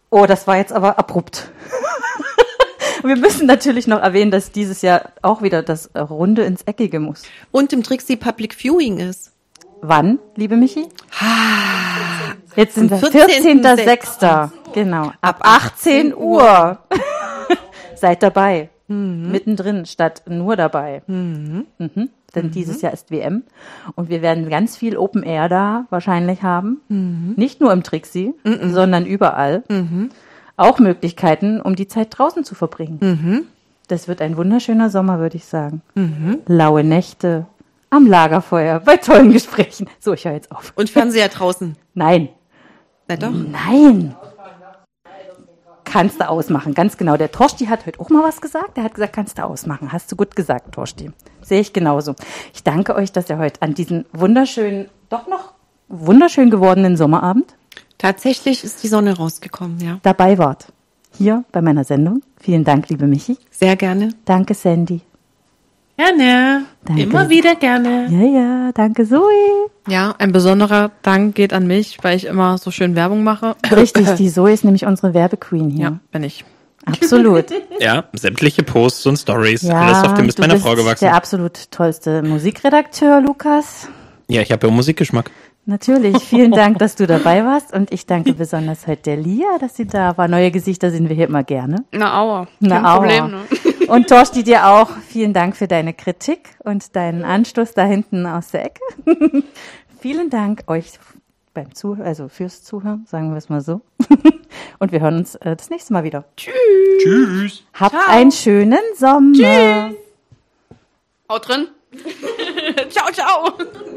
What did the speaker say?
Oh, das war jetzt aber abrupt. Wir müssen natürlich noch erwähnen, dass dieses Jahr auch wieder das Runde ins Eckige muss. Und im Trixie Public Viewing ist. Wann, liebe Michi? Jetzt sind wir 14.06. 14.06. Genau. Ab 18 Uhr. Seid dabei. Mittendrin statt nur dabei. Denn dieses Jahr ist WM. Und wir werden ganz viel Open Air da wahrscheinlich haben. Nicht nur im Trixie, sondern überall. Auch Möglichkeiten, um die Zeit draußen zu verbringen. Das wird ein wunderschöner Sommer, würde ich sagen. Laue Nächte am Lagerfeuer, bei tollen Gesprächen. So, ich höre jetzt auf. Und Fernseher draußen. Nein. Na doch. Nein. Kannst du ausmachen, ganz genau. Der Torsti hat heute auch mal was gesagt. Der hat gesagt, kannst du ausmachen. Hast du gut gesagt, Torsti. Sehe ich genauso. Ich danke euch, dass ihr heute an diesen wunderschönen, doch noch wunderschön gewordenen Sommerabend Tatsächlich ist die Sonne rausgekommen, ja. dabei wart. Hier bei meiner Sendung. Vielen Dank, liebe Michi. Sehr gerne. Danke, Sandy. Gerne. Danke. Immer wieder gerne. Ja, danke, Zoe. Ja, ein besonderer Dank geht an mich, weil ich immer so schön Werbung mache. Richtig, die Zoe ist nämlich unsere Werbequeen hier. Ja, bin ich. Absolut. Ja, sämtliche Posts und Stories. Ja, Alles auf dem Mist du meiner bist Frau gewachsen. der absolut tollste Musikredakteur, Lukas. Ja, ich habe ja Musikgeschmack. Natürlich, vielen Dank, dass du dabei warst. Und ich danke besonders heute der Lia, dass sie da war. Neue Gesichter sehen wir hier immer gerne. Na, aua. Na, Kein aua. Problem, ne? Und Torsti, dir auch. Vielen Dank für deine Kritik und deinen Anstoß da hinten aus der Ecke. Vielen Dank euch beim fürs Zuhören, sagen wir es mal so. Und wir hören uns das nächste Mal wieder. Tschüss. Habt einen schönen Sommer. Haut drin. Ciao, ciao.